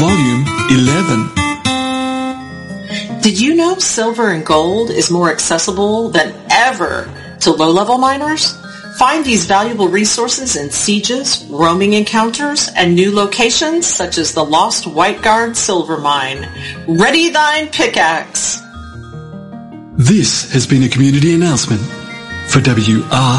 Volume 11. Did you know silver and gold is more accessible than ever to low-level miners? Find these valuable resources in sieges, roaming encounters, and new locations such as the Lost White Guard Silver Mine. Ready thine pickaxe! This has been a community announcement for WR